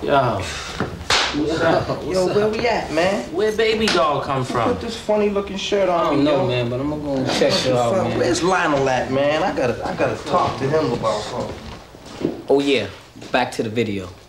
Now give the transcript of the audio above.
Yo. What's up? Yo, where we at, man? Where baby doll come from? Put this funny looking shirt on. I don't know, man, but I'm gonna go and check it out, man. Where's Lionel at, man? I gotta talk to him about something. Oh yeah, back to the video.